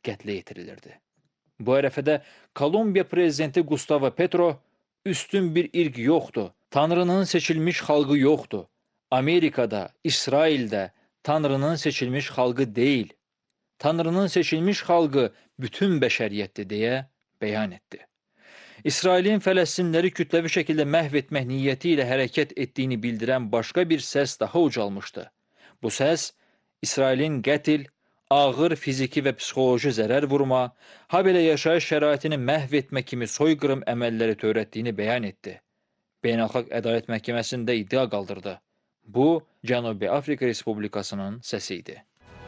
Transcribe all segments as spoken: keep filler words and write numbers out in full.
qətlə yetirilirdi. Bu ərəfədə Kolumbiya prezidenti Gustavo Petro üstün bir irq yoxdur, Tanrının seçilmiş xalqı yoxdur. Amerikada, İsraildə Tanrının seçilmiş xalqı deyil, Tanrının seçilmiş xalqı bütün bəşəriyyətdir deyə bəyan etdi. İsrailin Fələstinləri kütləvi şəkildə məhv etmək niyyəti ilə hərəkət etdiyini bildirən başqa bir səs daha ucalmışdı. Bu səs, İsrailin qətl, ağır fiziki və psixoloji zərər vurma, habelə yaşayış şəraitini məhv etmə kimi soyqırım əməlləri törətdiyini bəyan etdi. Beynəlxalq Ədalət Məhkəməsində iddia qaldırdı. Bu, Cənubi Afrika Respublikasının səsi idi.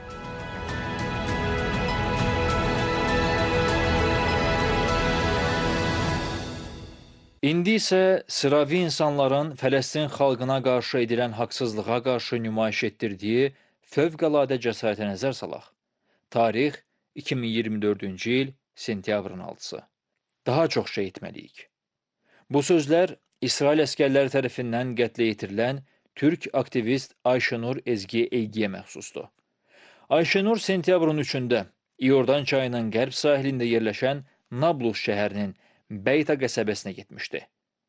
İndi isə sıravi insanların Fələstin xalqına qarşı edilən haqsızlığa qarşı nümayiş etdirdiyi fövqəladə cəsarətə nəzər salaq. Tarix iki min iyirmi dördüncü il, sentyabrın altısı. Daha çox şey etməliyik. Bu sözlər İsrail əskərləri tərəfindən qətlə yetirilən Türk aktivist Ayşenur Ezgi Eygiyə məxsusdur. Ayşenur sentyabrın üçündə İordan çayının qərb sahilində yerləşən Nablus şəhərinin Beyta qəsəbəsinə getmişdi.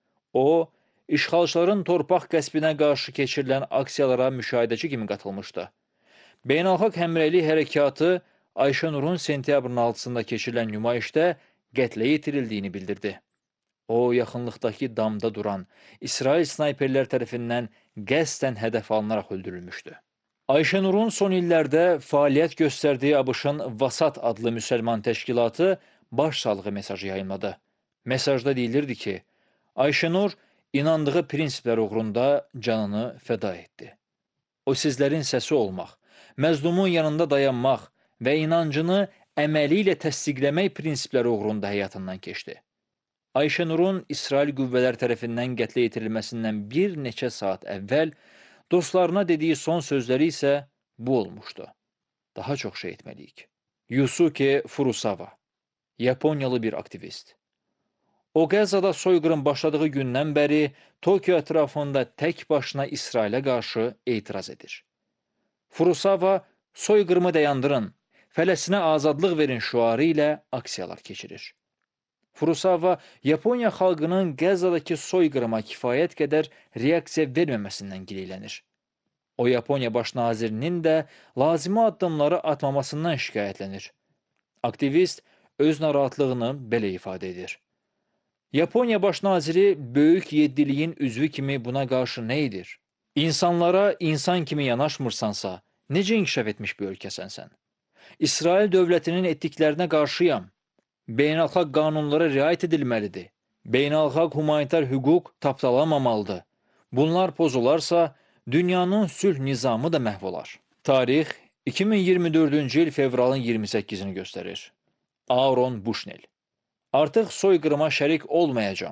O, işğalçıların torpaq qəsbinə qarşı keçirilən aksiyalara müşahidəçi kimi qatılmışdı. Beynəlxalq həmrəylik hərəkatı Ayşenurun sentyabrın altısında keçirilən nümayişdə qətlə yetirildiyini bildirdi. O, yaxınlıqdakı damda duran İsrail snayperlər tərəfindən qəsdən hədəf alınaraq öldürülmüşdü. Ayşenurun son illərdə fəaliyyət göstərdiyi ABŞ-ın Vasat adlı müsəlman təşkilatı başsağlığı mesajı yayınladı. Mesajda deyilirdi ki, Ayşenur inandığı prinsiplər uğrunda canını fəda etdi. O sizlərin səsi olmaq, məzlumun yanında dayanmaq və inancını əməli ilə təsdiqləmək prinsipləri uğrunda həyatından keçdi. Ayşenurun İsrail qüvvələr tərəfindən qətlə yetirilməsindən bir neçə saat əvvəl dostlarına dediyi son sözləri isə bu olmuşdu. Daha çox şey etməliyik. Yusuke Furusawa, Yaponiyalı bir aktivist. O, Qəzzada soyqırım başladığı gündən bəri Tokyo ətrafında tək başına İsrailə qarşı etiraz edir. Furusawa, soyqırımı dayandırın, Fələstinə azadlıq verin şüarı ilə aksiyalar keçirir. Furusawa, Yaponiya xalqının Qəzzadakı soyqırıma kifayət qədər reaksiya verməməsindən gileylənir. O, Yaponiya baş nazirinin də lazımi addımları atmamasından şikayətlənir. Aktivist öz narahatlığını belə ifadə edir. Yaponiya baş naziri böyük yeddiliyin üzvü kimi buna qarşı nə edir? İnsanlara insan kimi yanaşmırsansa, necə inkişaf etmiş bir ölkəsən sən? İsrail dövlətinin etdiklərinə qarşıyam. Beynəlxalq qanunlara riayət edilməlidir. Beynəlxalq humanitar hüquq tapdalanmamalıdır. Bunlar pozularsa, dünyanın sülh nizamı da məhv olar. Tarix iki min iyirmi dördüncü il fevralın iyirmi səkkizini göstərir. Aaron Bushnell. Artıq soyqırıma şərik olmayacağam.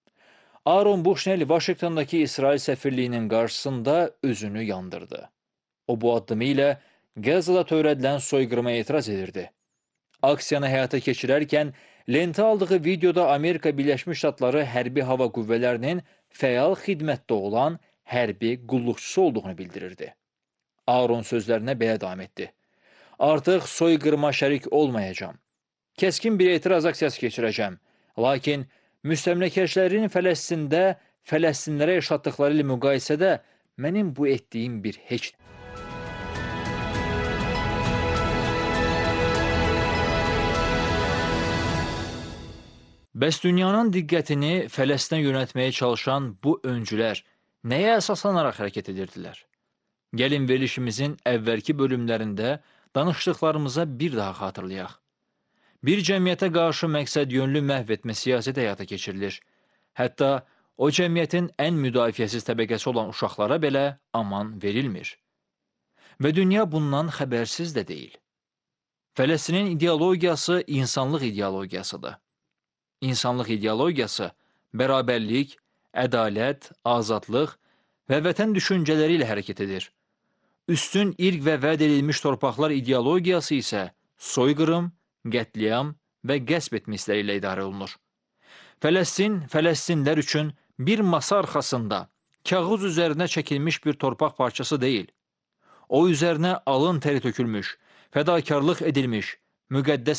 Aaron Bushnell Vaşinqtondakı İsrail səfirliyinin qarşısında özünü yandırdı. O, bu addımı ilə Qəzzada törədilən soyqırıma etiraz edirdi. Aksiyanı həyata keçirərkən lentə aldığı videoda Amerika Birləşmiş Ştatları hərbi hava qüvvələrinin fəal xidmətdə olan hərbi qulluqçusu olduğunu bildirirdi. Aaron sözlərinə belə davam etdi. Artıq soyqırıma şərik olmayacağam. Kəskin bir etiraz aksiyası keçirəcəm. Lakin müstəmləkəçilərin Fələstində Fələstinlərə yaşatdıqları ilə müqayisədə mənim bu etdiyim bir heçdir. Bəs dünyanın diqqətini Fələstinə yönəltməyə çalışan bu öncülər nəyə əsaslanaraq hərəkət edirdilər? Gəlin verilişimizin əvvəlki bölümlərində danışdıqlarımıza bir daha xatırlayaq. Bir cəmiyyətə qarşı məqsəd yönlü məhv etmə siyasəti həyata keçirilir. Hətta o cəmiyyətin ən müdafiəsiz təbəqəsi olan uşaqlara belə aman verilmir. Və dünya bundan xəbərsiz də deyil. Fələstinin ideologiyası insanlıq ideologiyasıdır. İnsanlıq ideologiyası bərabərlik, ədalət, azadlıq və vətən düşüncələri ilə hərəkət edir. Üstün irq və vəd edilmiş torpaqlar ideologiyası isə soyqırım, qətliam və qəsb etmə hissləri ilə idarə olunur. Fələstin, Fələstinlər üçün bir masa arxasında kağız üzərinə çəkilmiş bir torpaq parçası deyil. O üzərinə alın təri tökülmüş, fədakarlıq edilmiş, müqəddəs